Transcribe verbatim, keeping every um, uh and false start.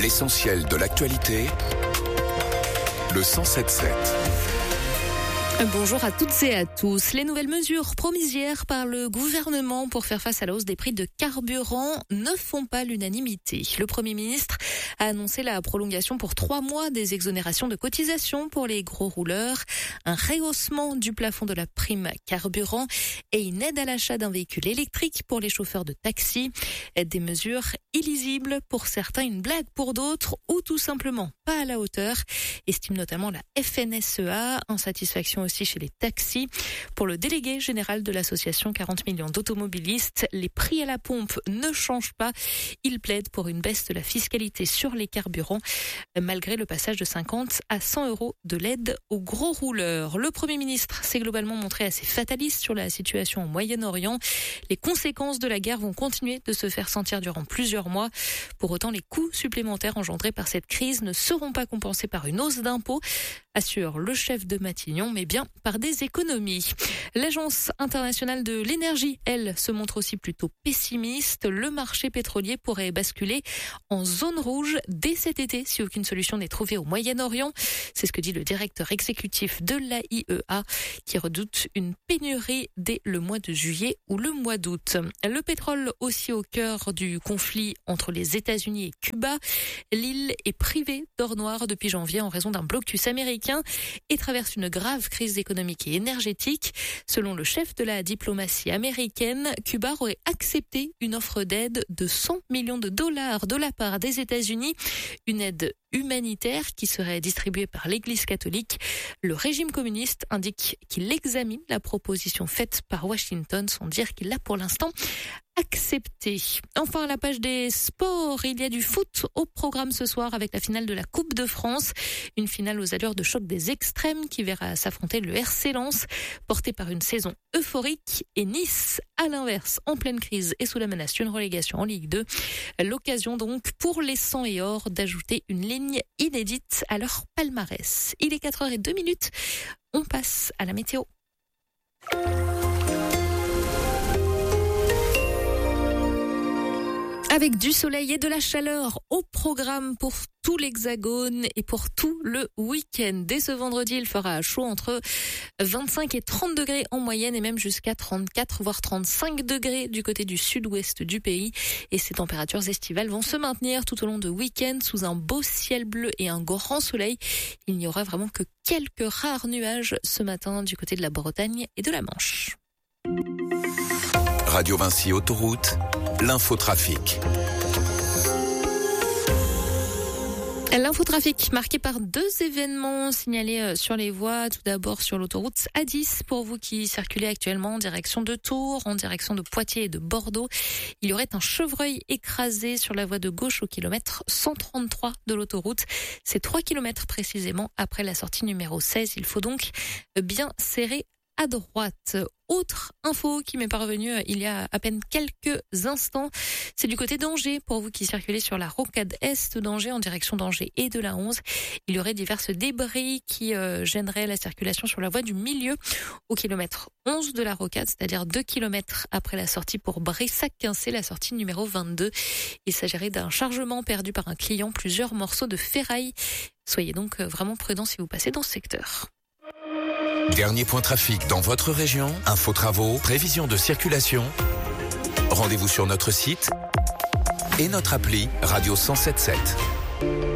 L'essentiel de l'actualité, le cent sept sept. Bonjour à toutes et à tous. Les nouvelles mesures promises hier par le gouvernement pour faire face à la hausse des prix de carburant ne font pas l'unanimité. Le Premier ministre a annoncé la prolongation pour trois mois des exonérations de cotisations pour les gros rouleurs, un rehaussement du plafond de la prime carburant et une aide à l'achat d'un véhicule électrique pour les chauffeurs de taxi. Des mesures illisibles pour certains, une blague pour d'autres ou tout simplement pas à la hauteur, estime notamment la F N S E A. Insatisfaction aussi chez les taxis. Pour le délégué général de l'association quarante millions d'automobilistes, les prix à la pompe ne changent pas. Il plaide pour une baisse de la fiscalité sur les carburants, malgré le passage de cinquante à cent euros de l'aide aux gros rouleurs. Le Premier ministre s'est globalement montré assez fataliste sur la situation au Moyen-Orient. Les conséquences de la guerre vont continuer de se faire sentir durant plusieurs mois. Pour autant, les coûts supplémentaires engendrés par cette crise ne seront pas compensés par une hausse d'impôts, assure le chef de Matignon, mais bien par des économies. L'Agence internationale de l'énergie, elle, se montre aussi plutôt pessimiste. Le marché pétrolier pourrait basculer en zone rouge dès cet été si aucune solution n'est trouvée au Moyen-Orient. C'est ce que dit le directeur exécutif de l'A I E A, qui redoute une pénurie dès le mois de juillet ou le mois d'août. Le pétrole aussi au cœur du conflit entre les États-Unis et Cuba. L'île est privée d'or noir depuis janvier en raison d'un blocus américain et traverse une grave crise économique et énergétique. Selon le chef de la diplomatie américaine, Cuba aurait accepté une offre d'aide de cent millions de dollars de la part des États-Unis, une aide humanitaire qui serait distribuée par l'Église catholique. Le régime communiste indique qu'il examine la proposition faite par Washington sans dire qu'il l'a pour l'instant accepté. Enfin, à la page des sports, il y a du foot au programme ce soir avec la finale de la Coupe de France. Une finale aux allures de choc des extrêmes qui verra s'affronter le R C Lens, porté par une saison euphorique, et Nice, à l'inverse, en pleine crise et sous la menace d'une relégation en Ligue deux. L'occasion donc pour les sang et or d'ajouter une ligne inédite à leur palmarès. Il est quatre heures zéro deux minutes. On passe à la météo. Avec du soleil et de la chaleur au programme pour tout l'Hexagone et pour tout le week-end. Dès ce vendredi, il fera chaud entre vingt-cinq et trente degrés en moyenne et même jusqu'à trente-quatre voire trente-cinq degrés du côté du sud-ouest du pays. Et ces températures estivales vont se maintenir tout au long de week-end sous un beau ciel bleu et un grand soleil. Il n'y aura vraiment que quelques rares nuages ce matin du côté de la Bretagne et de la Manche. Radio Vinci Autoroute, l'infotrafic. L'infotrafic marqué par deux événements signalés sur les voies. Tout d'abord sur l'autoroute A dix pour vous qui circulez actuellement en direction de Tours, en direction de Poitiers et de Bordeaux. Il y aurait un chevreuil écrasé sur la voie de gauche au kilomètre cent trente-trois de l'autoroute. C'est trois kilomètres précisément après la sortie numéro seize. Il faut donc bien serrer à droite. Autre info qui m'est parvenue il y a à peine quelques instants, c'est du côté d'Angers. Pour vous qui circulez sur la rocade est d'Angers en direction d'Angers et de la onze, il y aurait divers débris qui euh, gêneraient la circulation sur la voie du milieu au kilomètre onze de la rocade, c'est-à-dire deux kilomètres après la sortie pour Brissac-Quincé, la sortie numéro vingt-deux. Il s'agirait d'un chargement perdu par un client, plusieurs morceaux de ferraille. Soyez donc vraiment prudents si vous passez dans ce secteur. Dernier point trafic dans votre région, info travaux, prévision de circulation. Rendez-vous sur notre site et notre appli Radio cent sept sept.